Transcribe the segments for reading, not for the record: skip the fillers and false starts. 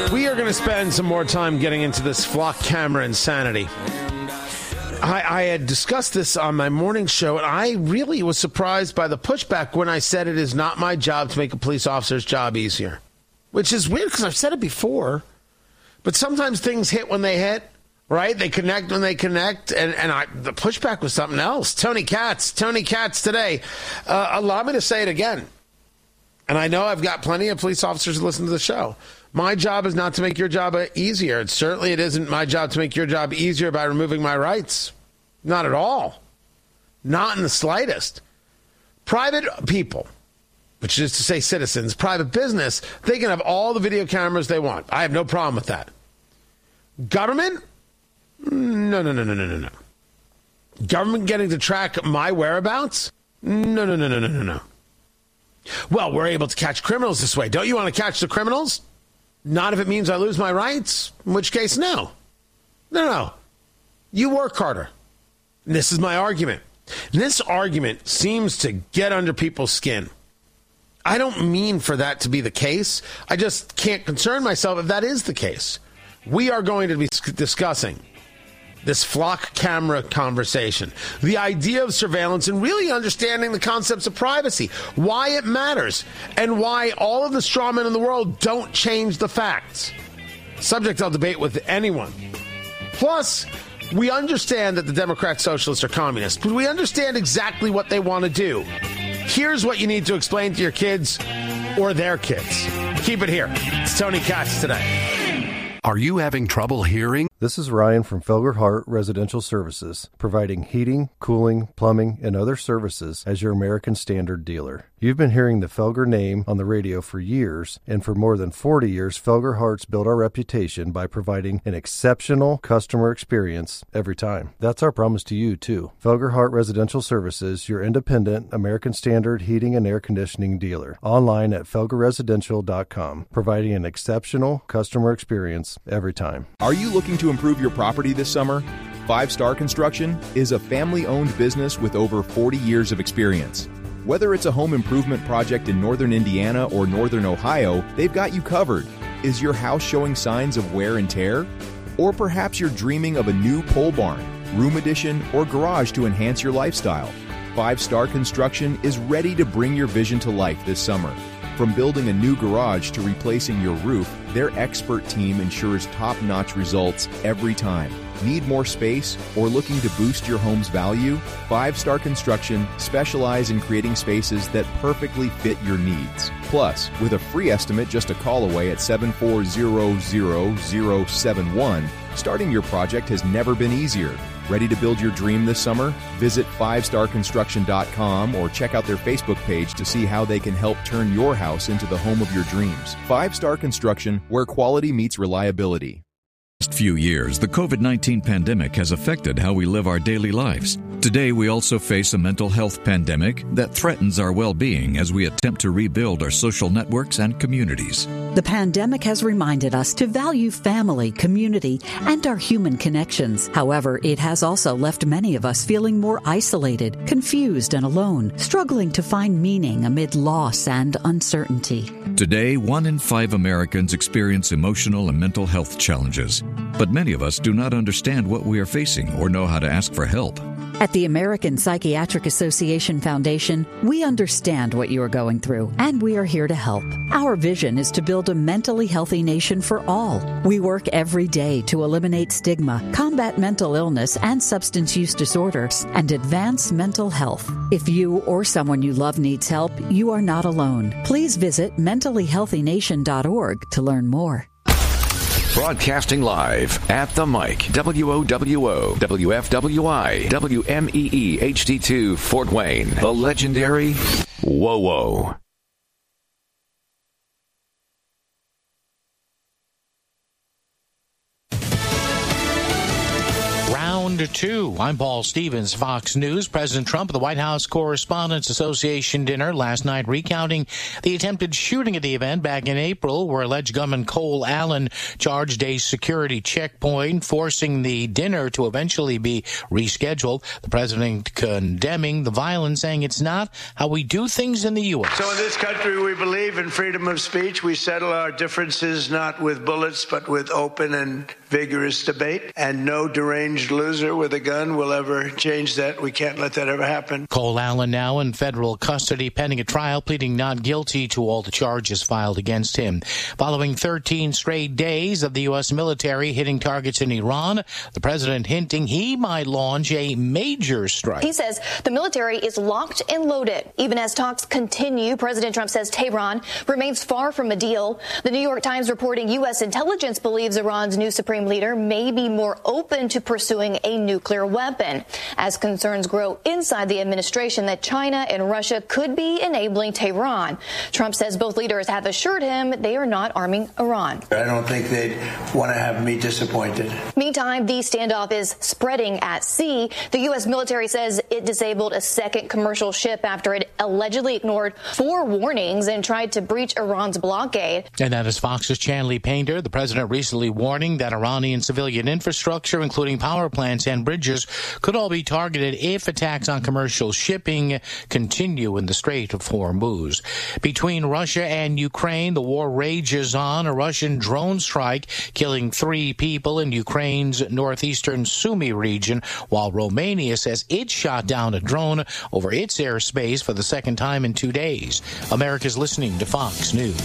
We are going to spend some more time getting into this flock camera insanity. I had discussed this on my morning show, and I really was surprised by the pushback when I said it is not my job to make a police officer's job easier. Which is weird because I've said it before. But sometimes things hit when they hit, right? They connect when they connect, and the pushback was something else. Tony Katz today. Allow me to say it again. And I know I've got plenty of police officers who listen to the show. My job is not to make your job easier. It isn't my job to make your job easier by removing my rights. Not at all. Not in the slightest. Private people, which is to say citizens, private business, they can have all the video cameras they want. I have no problem with that. Government? No. Government getting to track my whereabouts? No. Well, we're able to catch criminals this way. Don't you want to catch the criminals? Not if it means I lose my rights, in which case, no. No. You work harder. And this is my argument. This argument seems to get under people's skin. I don't mean for that to be the case. I just can't concern myself if that is the case. We are going to be discussing this flock camera conversation, the idea of surveillance, and really understanding the concepts of privacy, why it matters, and why all of the straw men in the world don't change the facts. Subject I'll debate with anyone. Plus, we understand that the Democrats, socialists are communists, but we understand exactly what they want to do. Here's what you need to explain to your kids or their kids. Keep it here. It's Tony Katz today. Are you having trouble hearing? This is Ryan from Felger Hart Residential Services, providing heating, cooling, plumbing, and other services as your American Standard dealer. You've been hearing the Felger name on the radio for years, and for more than 40 years, Felger Hart's built our reputation by providing an exceptional customer experience every time. That's our promise to you, too. Felger Hart Residential Services, your independent American Standard heating and air conditioning dealer. Online at felgerresidential.com, providing an exceptional customer experience every time. Are you looking to improve your property this summer? 5 Star Construction is a family-owned business with over 40 years of experience. Whether it's a home improvement project in northern Indiana or northern Ohio, they've got you covered. Is your house showing signs of wear and tear? Or perhaps you're dreaming of a new pole barn, room addition, or garage to enhance your lifestyle. 5 Star Construction is ready to bring your vision to life this summer. From building a new garage to replacing your roof, their expert team ensures top-notch results every time. Need more space or looking to boost your home's value? 5 Star Construction specialize in creating spaces that perfectly fit your needs. Plus, with a free estimate just a call away at 7400071, starting your project has never been easier. Ready to build your dream this summer? Visit 5starconstruction.com or check out their Facebook page to see how they can help turn your house into the home of your dreams. 5 Star Construction, where quality meets reliability. Few years, the COVID-19 pandemic has affected how we live our daily lives. Today, we also face a mental health pandemic that threatens our well-being as we attempt to rebuild our social networks and communities. The pandemic has reminded us to value family, community, and our human connections. However, it has also left many of us feeling more isolated, confused, and alone, struggling to find meaning amid loss and uncertainty. Today, 1 in 5 Americans experience emotional and mental health challenges. But many of us do not understand what we are facing or know how to ask for help. At the American Psychiatric Association Foundation, we understand what you are going through, and we are here to help. Our vision is to build a mentally healthy nation for all. We work every day to eliminate stigma, combat mental illness and substance use disorders, and advance mental health. If you or someone you love needs help, you are not alone. Please visit mentallyhealthynation.org to learn more. Broadcasting live at the mic, WOWO, WFWI, WMEE HD2 Fort Wayne, the legendary WOWO. Round 1 to 2. I'm Paul Stevens, Fox News. President Trump at the White House Correspondents Association dinner last night recounting the attempted shooting at the event back in April, where alleged gunman Cole Allen charged a security checkpoint, forcing the dinner to eventually be rescheduled. The president condemning the violence, saying it's not how we do things in the U.S. So in this country, we believe in freedom of speech. We settle our differences not with bullets, but with open and vigorous debate. And no deranged loser with a gun will ever change that. We can't let that ever happen. Cole Allen now in federal custody pending a trial, pleading not guilty to all the charges filed against him. Following 13 straight days of the U.S. military hitting targets in Iran, the president hinting he might launch a major strike. He says the military is locked and loaded. Even as talks continue, President Trump says Tehran remains far from a deal. The New York Times reporting U.S. intelligence believes Iran's new supreme leader may be more open to pursuing a nuclear weapon, as concerns grow inside the administration that China and Russia could be enabling Tehran. Trump says both leaders have assured him they are not arming Iran. I don't think they'd want to have me disappointed. Meantime, the standoff is spreading at sea. The U.S. military says it disabled a second commercial ship after it allegedly ignored 4 warnings and tried to breach Iran's blockade. And that is Fox's Chanley Painter. The president recently warning that Iranian civilian infrastructure, including power plants and bridges, could all be targeted if attacks on commercial shipping continue in the Strait of Hormuz. Between Russia and Ukraine, the war rages on. A Russian drone strike killing 3 people in Ukraine's northeastern Sumy region, while Romania says it shot down a drone over its airspace for the second time in 2 days. America's listening to Fox News.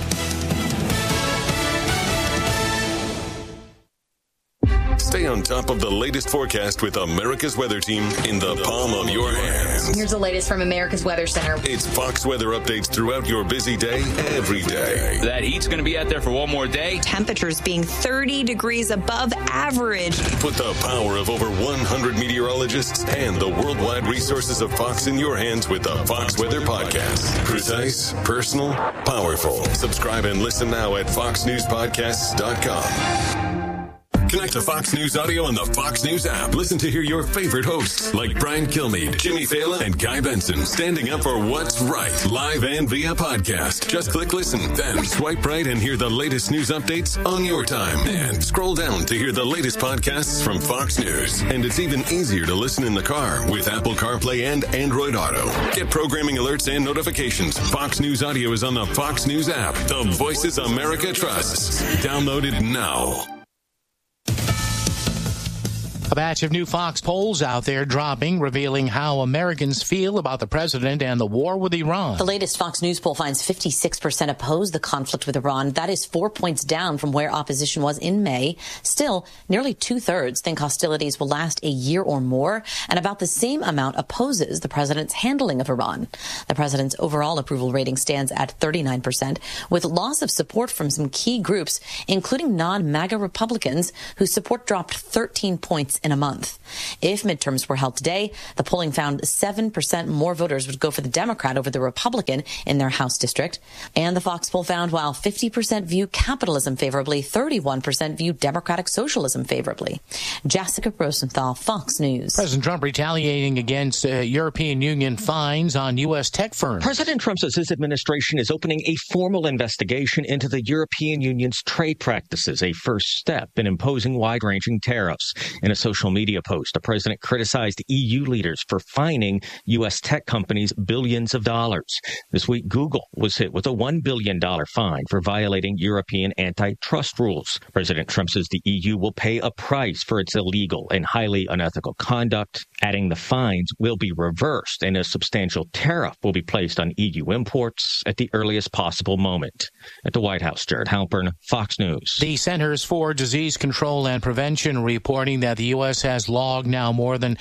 Stay on top of the latest forecast with America's Weather Team in the palm of your hands. Here's the latest from America's Weather Center. It's Fox weather updates throughout your busy day, every day. That heat's going to be out there for one more day. Temperatures being 30 degrees above average. Put the power of over 100 meteorologists and the worldwide resources of Fox in your hands with the Fox Weather Podcast. Precise, personal, powerful. Subscribe and listen now at foxnewspodcasts.com. Connect to Fox News Audio on the Fox News app. Listen to hear your favorite hosts like Brian Kilmeade, Jimmy Fallon, and Guy Benson standing up for what's right, live and via podcast. Just click listen, then swipe right and hear the latest news updates on your time. And scroll down to hear the latest podcasts from Fox News. And it's even easier to listen in the car with Apple CarPlay and Android Auto. Get programming alerts and notifications. Fox News Audio is on the Fox News app. The voices America trusts. Download it now. A batch of new Fox polls out there dropping, revealing how Americans feel about the president and the war with Iran. The latest Fox News poll finds 56% oppose the conflict with Iran. That is 4 points down from where opposition was in May. Still, nearly 2/3 think hostilities will last a year or more, and about the same amount opposes the president's handling of Iran. The president's overall approval rating stands at 39%, with loss of support from some key groups, including non-MAGA Republicans, whose support dropped 13 points in a month. If midterms were held today, the polling found 7% more voters would go for the Democrat over the Republican in their House district. And the Fox poll found while 50% view capitalism favorably, 31% view democratic socialism favorably. Jessica Rosenthal, Fox News. President Trump retaliating against European Union fines on U.S. tech firms. President Trump says his administration is opening a formal investigation into the European Union's trade practices, a first step in imposing wide-ranging tariffs. In a social media post, the president criticized EU leaders for fining U.S. tech companies billions of dollars. This week, Google was hit with a $1 billion fine for violating European antitrust rules. President Trump says the EU will pay a price for its illegal and highly unethical conduct, adding the fines will be reversed and a substantial tariff will be placed on EU imports at the earliest possible moment. At the White House, Jared Halpern, Fox News. The Centers for Disease Control and Prevention reporting that the U.S. has logged now more than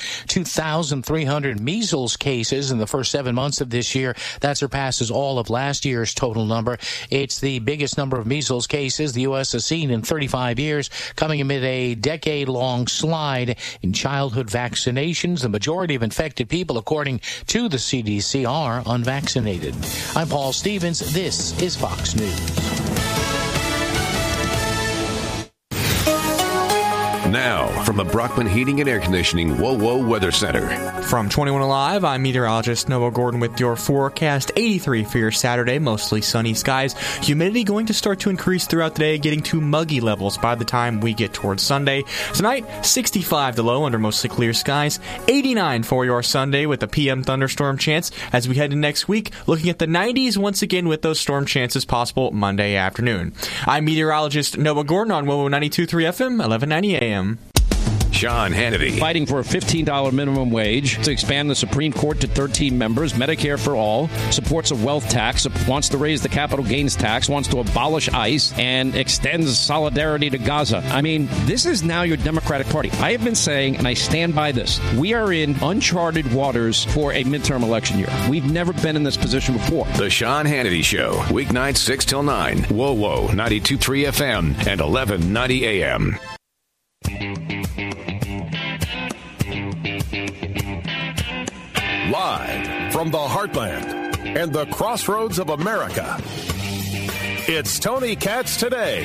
2,300 measles cases in the first 7 months of this year. That surpasses all of last year's total number. It's the biggest number of measles cases the U.S. has seen in 35 years, coming amid a decade-long slide in childhood vaccinations. The majority of infected people, according to the CDC, are unvaccinated. I'm Paul Stevens. This is Fox News. Now, from the Brockman Heating and Air Conditioning WOWO Weather Center. From 21 Alive, I'm meteorologist Noah Gordon with your forecast. 83 for your Saturday, mostly sunny skies. Humidity going to start to increase throughout the day, getting to muggy levels by the time we get towards Sunday. Tonight, 65 the low under mostly clear skies. 89 for your Sunday with a PM thunderstorm chance. As we head into next week, looking at the 90s once again with those storm chances possible Monday afternoon. I'm meteorologist Noah Gordon on WOWO 92.3 FM, 1190 AM. Sean Hannity. Fighting for a $15 minimum wage, to expand the Supreme Court to 13 members, Medicare for all, supports a wealth tax, wants to raise the capital gains tax, wants to abolish ICE, and extends solidarity to Gaza. I mean, this is now your Democratic Party. I have been saying, and I stand by this, we are in uncharted waters for a midterm election year. We've never been in this position before. The Sean Hannity Show, weeknights 6 till 9, WOWO 92.3 FM and 1190 AM. Live from the heartland and the crossroads of America, it's Tony Katz Today.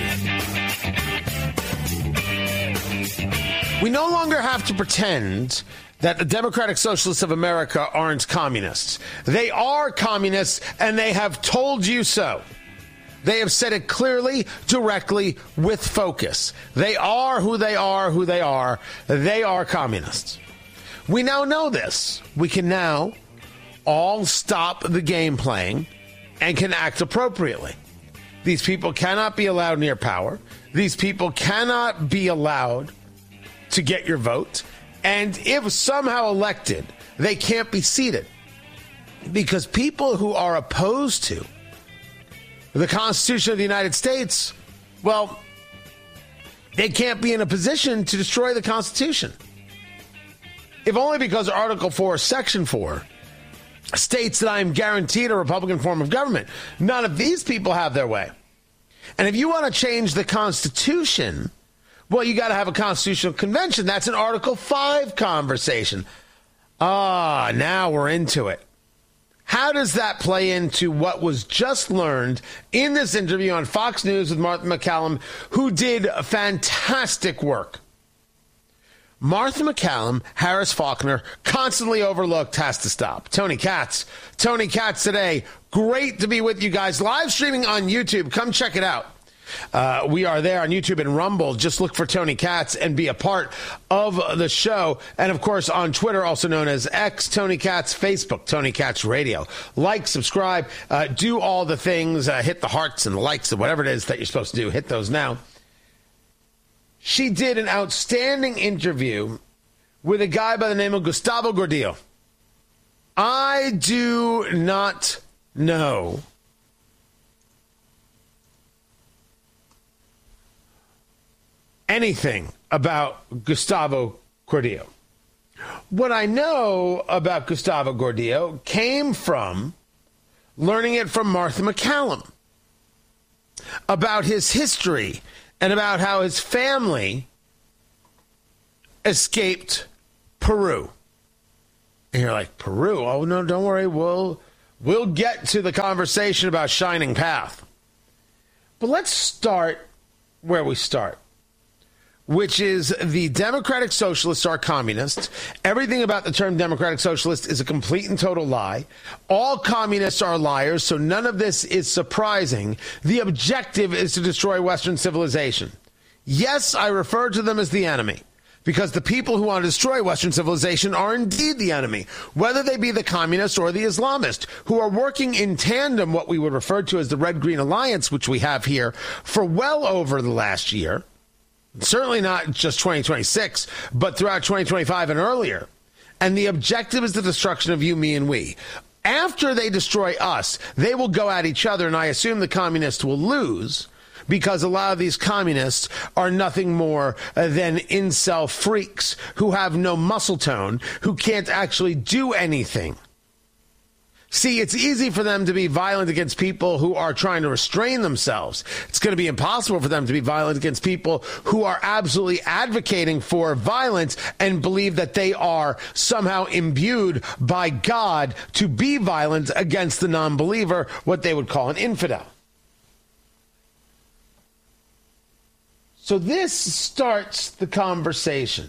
We no longer have to pretend that the Democratic Socialists of America aren't communists. They are communists, and they have told you so. They have said it clearly, directly, with focus. They are who they are, who they are. They are communists. We now know this. We can now all stop the game playing and can act appropriately. These people cannot be allowed near power. These people cannot be allowed to get your vote. And if somehow elected, they can't be seated. Because people who are opposed to the Constitution of the United States, well, they can't be in a position to destroy the Constitution. If only because Article 4, Section 4 states that I am guaranteed a Republican form of government. None of these people have their way. And if you want to change the Constitution, well, you got to have a constitutional convention. That's an Article 5 conversation. Now we're into it. How does that play into what was just learned in this interview on Fox News with Martha MacCallum, who did fantastic work? Martha MacCallum, Harris Faulkner, constantly overlooked, has to stop. Tony Katz Today. Great to be with you guys. Live streaming on YouTube. Come check it out. We are there on YouTube and Rumble. Just look for Tony Katz and be a part of the show. And, of course, on Twitter, also known as X, Tony Katz, Facebook, Tony Katz Radio. Like, subscribe, do all the things, hit the hearts and the likes and whatever it is that you're supposed to do. Hit those now. She did an outstanding interview with a guy by the name of Gustavo Gordillo. I do not know anything about Gustavo Gordillo. What I know about Gustavo Gordillo came from learning it from Martha MacCallum about his history and about how his family escaped Peru. And you're like, Peru? Oh, no, don't worry. We'll get to the conversation about Shining Path. But let's start where we start, which is the Democratic Socialists are communists. Everything about the term Democratic Socialist is a complete and total lie. All communists are liars, so none of this is surprising. The objective is to destroy Western civilization. Yes, I refer to them as the enemy, because the people who want to destroy Western civilization are indeed the enemy, whether they be the communists or the Islamists, who are working in tandem, what we would refer to as the Red-Green Alliance, which we have here for well over the last year. Certainly not just 2026, but throughout 2025 and earlier. And the objective is the destruction of you, me, and we. After they destroy us, they will go at each other, and I assume the communists will lose, because a lot of these communists are nothing more than incel freaks who have no muscle tone, who can't actually do anything. See, it's easy for them to be violent against people who are trying to restrain themselves. It's going to be impossible for them to be violent against people who are absolutely advocating for violence and believe that they are somehow imbued by God to be violent against the non-believer, what they would call an infidel. So this starts the conversation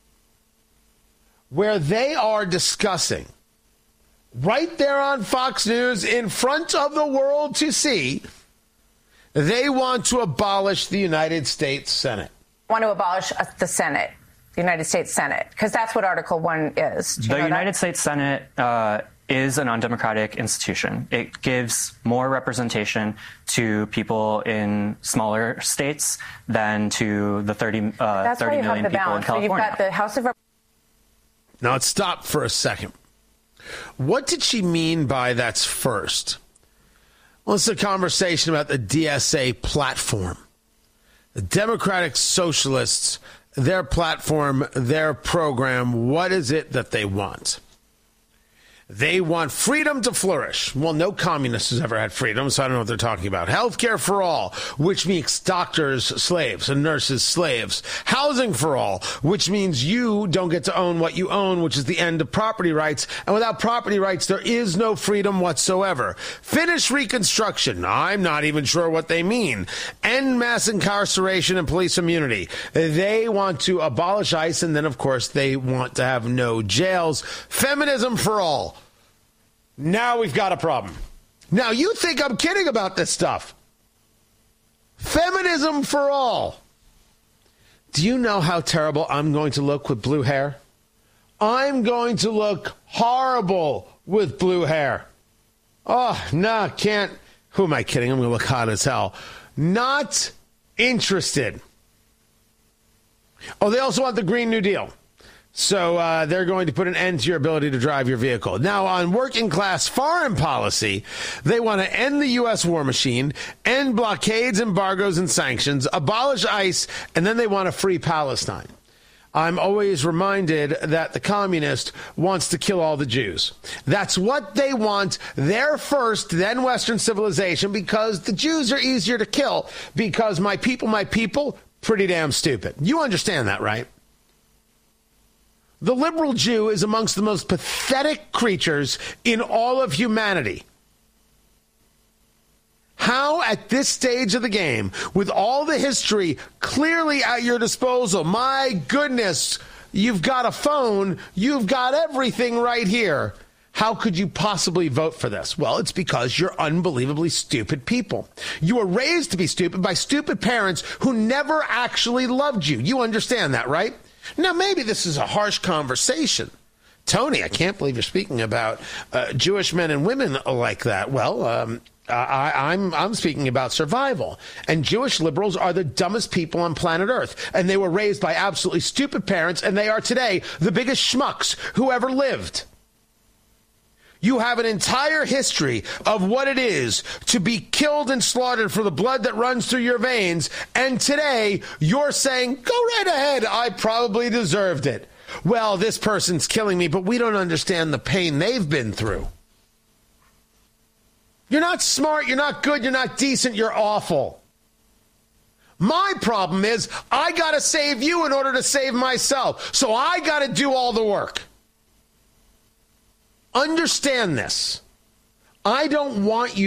where they are discussing right there on Fox News in front of the world to see, they want to abolish the United States Senate. Want to abolish the Senate, the United States Senate, because that's what Article 1 is. The United States Senate is an undemocratic institution. It gives more representation to people in smaller states than to the 30 million people in California. So you've got the House of Now, let's stop for a second. What did she mean by that's first? Well, it's a conversation about the DSA platform. The Democratic Socialists, their platform, their program, what is it that they want? They want freedom to flourish. Well, no communist has ever had freedom, so I don't know what they're talking about. Healthcare for all, which means doctors slaves and nurses slaves. Housing for all, which means you don't get to own what you own, which is the end of property rights. And without property rights, there is no freedom whatsoever. Finish Reconstruction. I'm not even sure what they mean. End mass incarceration and police immunity. They want to abolish ICE, and then, of course, they want to have no jails. Feminism for all. Now we've got a problem. Now, you think I'm kidding about this stuff. Feminism for all. Do you know how terrible I'm going to look with blue hair? I'm going to look horrible with blue hair. Oh, no, can't. Who am I kidding? I'm going to look hot as hell. Not interested. Oh, they also want the Green New Deal. So they're going to put an end to your ability to drive your vehicle. Now, on working class foreign policy, they want to end the U.S. war machine, end blockades, embargoes, and sanctions, abolish ICE, and then they want to free Palestine. I'm always reminded that the communist wants to kill all the Jews. That's what they want. They're first, then Western civilization, because the Jews are easier to kill, because my people, pretty damn stupid. You understand that, right? The liberal Jew is amongst the most pathetic creatures in all of humanity. How, at this stage of the game, with all the history clearly at your disposal, my goodness, you've got a phone, you've got everything right here. How could you possibly vote for this? Well, it's because you're unbelievably stupid people. You were raised to be stupid by stupid parents who never actually loved you. You understand that, right? Now, maybe this is a harsh conversation. Tony, I can't believe you're speaking about Jewish men and women like that. Well, I'm speaking about survival. And Jewish liberals are the dumbest people on planet Earth. And they were raised by absolutely stupid parents, and they are today the biggest schmucks who ever lived. You have an entire history of what it is to be killed and slaughtered for the blood that runs through your veins. And today you're saying, go right ahead. I probably deserved it. Well, this person's killing me, but we don't understand the pain they've been through. You're not smart. You're not good. You're not decent. You're awful. My problem is I got to save you in order to save myself. So I got to do all the work. Understand this. I don't want you